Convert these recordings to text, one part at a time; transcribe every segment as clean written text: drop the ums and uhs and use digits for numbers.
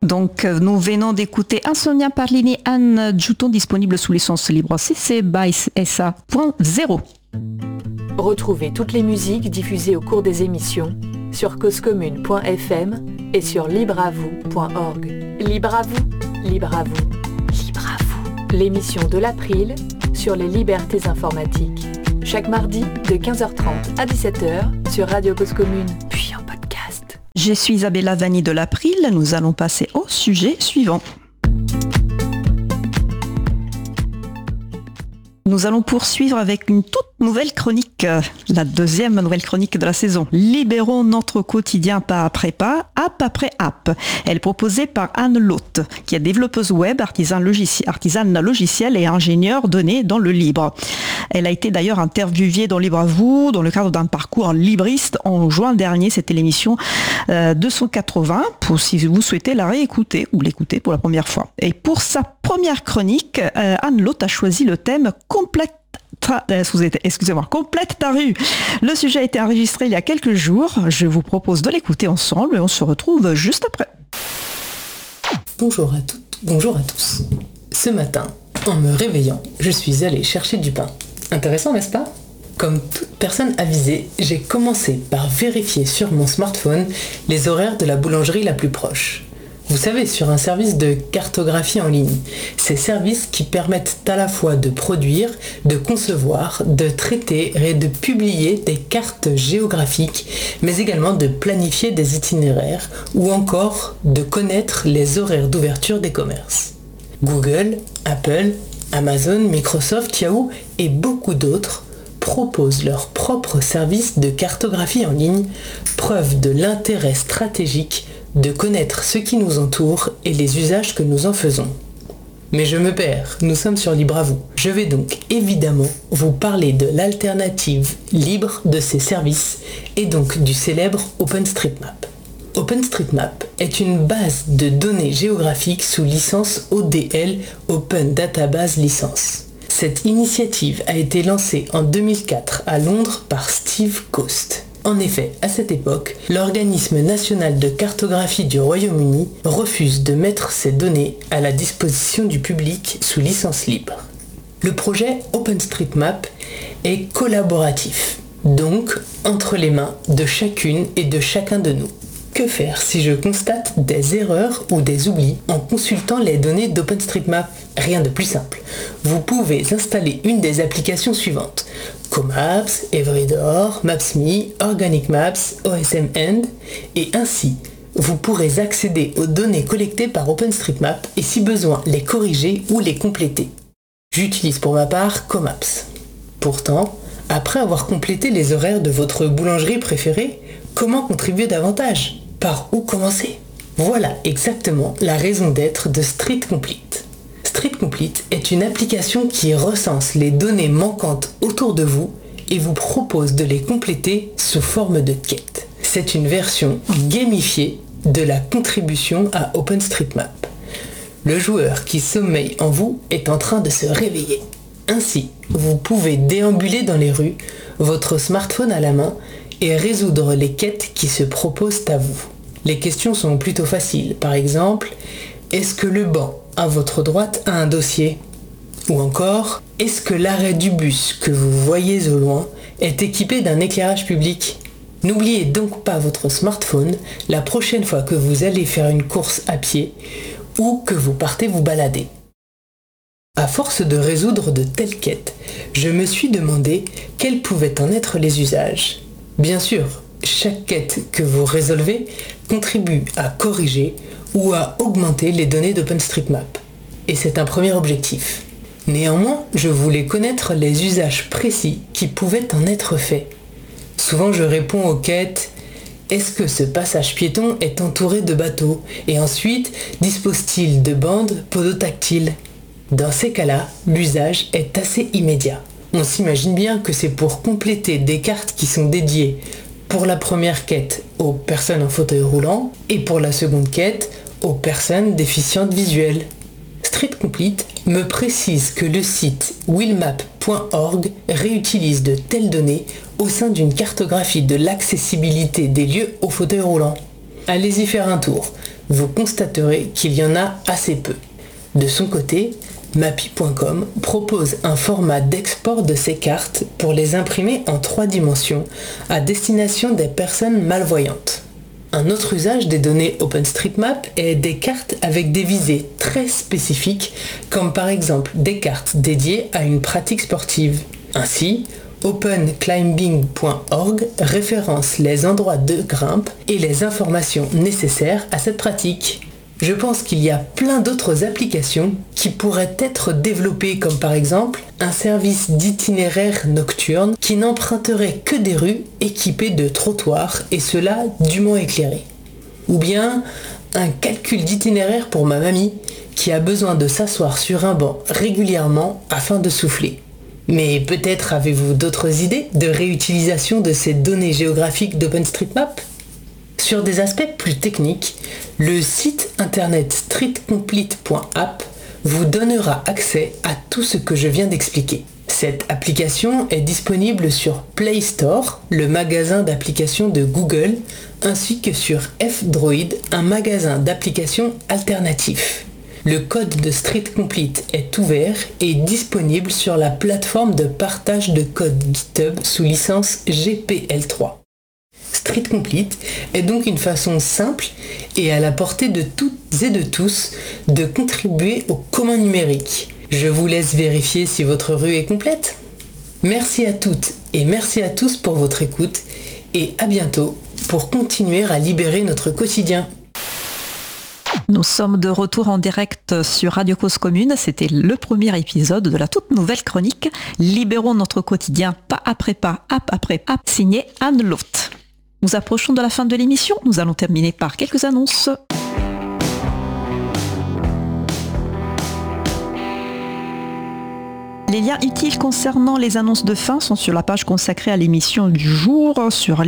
Donc, nous venons d'écouter Insomnia Parlini Anne Giuton, disponible sous licence libre CC BY SA.0. Retrouvez toutes les musiques diffusées au cours des émissions sur causecommune.fm et sur libreavou.org. Libre à vous, libre à vous, libre à vous. L'émission de l'April sur les libertés informatiques. Chaque mardi de 15h30 à 17h sur Radio Cause Commune, puis en podcast. Je suis Isabella Vanni de l'April. Nous allons passer au sujet suivant. Nous allons poursuivre avec une toute nouvelle chronique, la deuxième nouvelle chronique de la saison. Libérons notre quotidien pas après pas, app après app. Elle est proposée par Anne Lotte, qui est développeuse web, artisane logicielle et ingénieure données dans le libre. Elle a été d'ailleurs interviewée dans Libre à vous, dans le cadre d'un parcours en libriste en juin dernier. C'était l'émission 280, pour si vous souhaitez la réécouter ou l'écouter pour la première fois. Et pour sa première chronique, Anne Lotte a choisi le thème Complète ta rue. Le sujet a été enregistré il y a quelques jours. Je vous propose de l'écouter ensemble et on se retrouve juste après. Bonjour à toutes, bonjour à tous. Ce matin, en me réveillant, je suis allée chercher du pain. Intéressant, n'est-ce pas ? Comme toute personne avisée, j'ai commencé par vérifier sur mon smartphone les horaires de la boulangerie la plus proche. Vous savez, sur un service de cartographie en ligne, ces services qui permettent à la fois de produire, de concevoir, de traiter et de publier des cartes géographiques, mais également de planifier des itinéraires ou encore de connaître les horaires d'ouverture des commerces. Google, Apple, Amazon, Microsoft, Yahoo et beaucoup d'autres proposent leurs propres services de cartographie en ligne, preuve de l'intérêt stratégique de connaître ce qui nous entoure et les usages que nous en faisons. Mais je me perds, nous sommes sur Libre à vous. Je vais donc évidemment vous parler de l'alternative libre de ces services et donc du célèbre OpenStreetMap. OpenStreetMap est une base de données géographiques sous licence ODL, Open Database License. Cette initiative a été lancée en 2004 à Londres par Steve Coast. En effet, à cette époque, l'organisme national de cartographie du Royaume-Uni refuse de mettre ces données à la disposition du public sous licence libre. Le projet OpenStreetMap est collaboratif, donc entre les mains de chacune et de chacun de nous. Que faire si je constate des erreurs ou des oublis en consultant les données d'OpenStreetMap ? Rien de plus simple. Vous pouvez installer une des applications suivantes: Comaps, Everydor, Maps.me, Organic Maps, OSM End, et ainsi, vous pourrez accéder aux données collectées par OpenStreetMap et si besoin, les corriger ou les compléter. J'utilise pour ma part Comaps. Pourtant, après avoir complété les horaires de votre boulangerie préférée, comment contribuer davantage ? Par où commencer ? Voilà exactement la raison d'être de Street Complete. Street Complete est une application qui recense les données manquantes autour de vous et vous propose de les compléter sous forme de quête. C'est une version gamifiée de la contribution à OpenStreetMap. Le joueur qui sommeille en vous est en train de se réveiller. Ainsi, vous pouvez déambuler dans les rues, votre smartphone à la main, et résoudre les quêtes qui se proposent à vous. Les questions sont plutôt faciles. Par exemple, est-ce que le banc à votre droite a un dossier ? Ou encore, est-ce que l'arrêt du bus que vous voyez au loin est équipé d'un éclairage public ? N'oubliez donc pas votre smartphone la prochaine fois que vous allez faire une course à pied ou que vous partez vous balader. À force de résoudre de telles quêtes, je me suis demandé quels pouvaient en être les usages. Bien sûr, chaque quête que vous résolvez contribue à corriger ou à augmenter les données d'OpenStreetMap. Et c'est un premier objectif. Néanmoins, je voulais connaître les usages précis qui pouvaient en être faits. Souvent, je réponds aux quêtes « Est-ce que ce passage piéton est entouré de bateaux ? Et ensuite, dispose-t-il de bandes podotactiles ?» Dans ces cas-là, l'usage est assez immédiat. On s'imagine bien que c'est pour compléter des cartes qui sont dédiées pour la première quête aux personnes en fauteuil roulant et pour la seconde quête aux personnes déficientes visuelles. Street Complete me précise que le site willmap.org réutilise de telles données au sein d'une cartographie de l'accessibilité des lieux aux fauteuils roulants. Allez-y faire un tour. vous constaterez qu'il y en a assez peu. De son côté, Mappy.com propose un format d'export de ces cartes pour les imprimer en 3 dimensions à destination des personnes malvoyantes. Un autre usage des données OpenStreetMap est des cartes avec des visées très spécifiques, comme par exemple des cartes dédiées à une pratique sportive. Ainsi, openclimbing.org référence les endroits de grimpe et les informations nécessaires à cette pratique. Je pense qu'il y a plein d'autres applications qui pourraient être développées, comme par exemple un service d'itinéraire nocturne qui n'emprunterait que des rues équipées de trottoirs et cela dûment éclairés. Ou bien un calcul d'itinéraire pour ma mamie qui a besoin de s'asseoir sur un banc régulièrement afin de souffler. Mais peut-être avez-vous d'autres idées de réutilisation de ces données géographiques d'OpenStreetMap ? Sur des aspects plus techniques, le site internet streetcomplete.app vous donnera accès à tout ce que je viens d'expliquer. Cette application est disponible sur Play Store, le magasin d'applications de Google, ainsi que sur F-Droid, un magasin d'applications alternatif. Le code de Street Complete est ouvert et disponible sur la plateforme de partage de code GitHub sous licence GPL3. Street Complete est donc une façon simple et à la portée de toutes et de tous de contribuer au commun numérique. Je vous laisse vérifier si votre rue est complète. Merci à toutes et merci à tous pour votre écoute et à bientôt pour continuer à libérer notre quotidien. Nous sommes de retour en direct sur Radio Cause Commune. C'était le premier épisode de la toute nouvelle chronique Libérons notre quotidien, pas après pas, app après app, signé Anne Lotte. Nous approchons de la fin de l'émission. Nous allons terminer par quelques annonces. Les liens utiles concernant les annonces de fin sont sur la page consacrée à l'émission du jour sur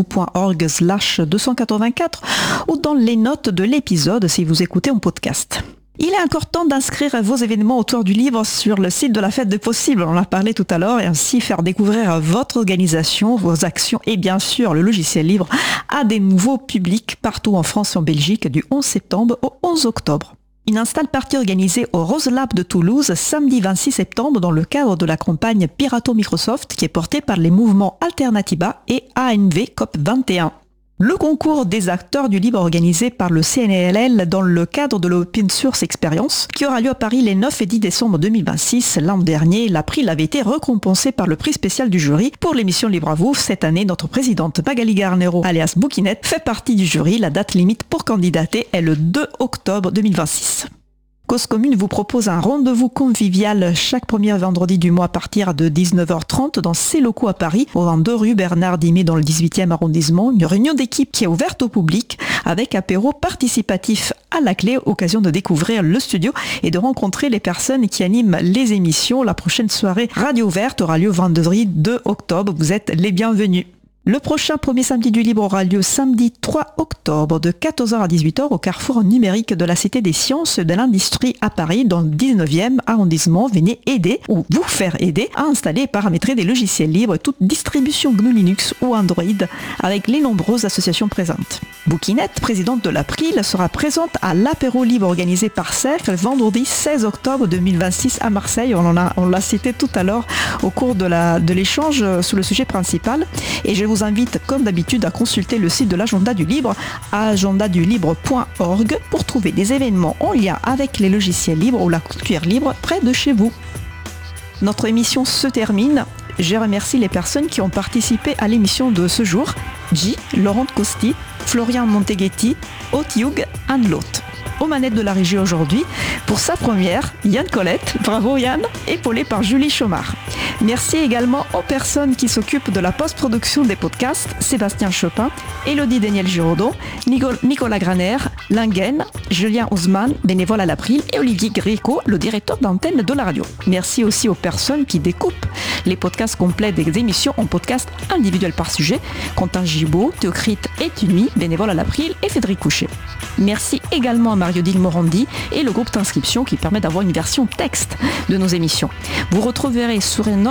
libreavoue.org/284 ou dans les notes de l'épisode si vous écoutez en podcast. Il est encore temps d'inscrire vos événements autour du livre sur le site de la Fête des Possibles. On en a parlé tout à l'heure et ainsi faire découvrir votre organisation, vos actions et bien sûr le logiciel libre à des nouveaux publics partout en France et en Belgique du 11 septembre au 11 octobre. Une install party organisée au Rose Lab de Toulouse samedi 26 septembre dans le cadre de la campagne Pirato Microsoft qui est portée par les mouvements Alternativa et ANV COP21. Le concours des acteurs du libre organisé par le CNLL dans le cadre de l'Open Source Experience qui aura lieu à Paris les 9 et 10 décembre 2026. L'an dernier, la prix avait été récompensé par le prix spécial du jury pour l'émission Libre à vous. Cette année, notre présidente Magali Garnero, alias Bouquinette, fait partie du jury. La date limite pour candidater est le 2 octobre 2026. Cause Commune vous propose un rendez-vous convivial chaque premier vendredi du mois à partir de 19h30 dans ses locaux à Paris, au 22 rue Bernard Dimet dans le 18e arrondissement. Une réunion d'équipe qui est ouverte au public avec apéro participatif à la clé, occasion de découvrir le studio et de rencontrer les personnes qui animent les émissions. La prochaine soirée Radio Verte aura lieu vendredi 2 octobre. Vous êtes les bienvenus. Le prochain premier samedi du libre aura lieu samedi 3 octobre de 14h à 18h au carrefour numérique de la Cité des Sciences et de l'Industrie à Paris dans le 19e arrondissement. Venez aider ou vous faire aider à installer et paramétrer des logiciels libres, toute distribution GNU Linux ou Android avec les nombreuses associations présentes. Bouquinette, présidente de l'April, sera présente à l'apéro libre organisé par Cercle vendredi 16 octobre 2026 à Marseille. On l'a cité tout à l'heure au cours de l'échange sur le sujet principal et je vous invite comme d'habitude à consulter le site de l'agenda du libre à agendadulibre.org pour trouver des événements en lien avec les logiciels libres ou la culture libre près de chez vous. Notre émission se termine. Je remercie les personnes qui ont participé à l'émission de ce jour. J, Laurent Costi, Florian Monteghetti, Otiug, Anne Lotte. Aux manettes de la régie aujourd'hui, pour sa première, Yann Colette, bravo Yann, épaulé par Julie Chomard. Merci également aux personnes qui s'occupent de la post-production des podcasts, Sébastien Chopin, Élodie Daniel Giraudon, Nicolas Graner, Lingen, Julien Ousmane, bénévole à l'April, et Olivier Gréco, le directeur d'antenne de la radio. Merci aussi aux personnes qui découpent les podcasts complets des émissions en podcasts individuels par sujet, Quentin Gibaud, Théocrite et Tumi, bénévole à l'April, et Frédéric Couchet. Merci également à Mario Digmorandi et le groupe d'inscription qui permet d'avoir une version texte de nos émissions. Vous retrouverez sur notre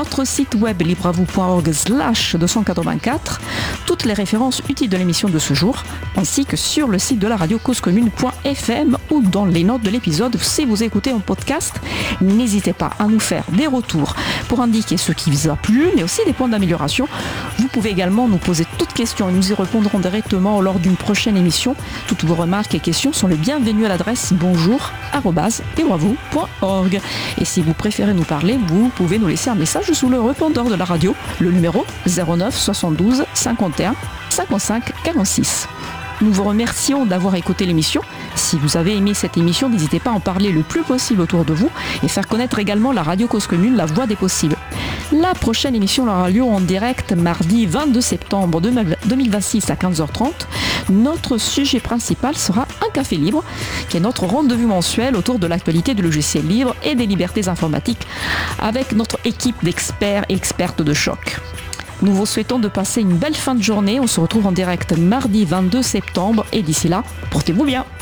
notre site web libravou.org/284 toutes les références utiles de l'émission de ce jour, ainsi que sur le site de la radio causecommune.fm ou dans les notes de l'épisode si vous écoutez en podcast. N'hésitez pas à nous faire des retours pour indiquer ce qui vous a plu, mais aussi des points d'amélioration. Vous pouvez également nous poser toutes questions et nous y répondrons directement lors d'une prochaine émission. Toutes vos remarques et questions sont les bienvenues à l'adresse bonjour@libravou.org. Et si vous préférez nous parler, vous pouvez nous laisser un message sous le répondeur de la radio, le numéro 09 72 51 55 46. Nous vous remercions d'avoir écouté l'émission. Si vous avez aimé cette émission, n'hésitez pas à en parler le plus possible autour de vous et faire connaître également la radio Cause Commune, la voix des possibles. La prochaine émission aura lieu en direct mardi 22 septembre 2026 à 15h30. Notre sujet principal sera un café libre, qui est notre rendez-vous mensuel autour de l'actualité du logiciel libre et des libertés informatiques avec notre équipe d'experts et expertes de choc. Nous vous souhaitons de passer une belle fin de journée. On se retrouve en direct mardi 22 septembre et d'ici là, portez-vous bien.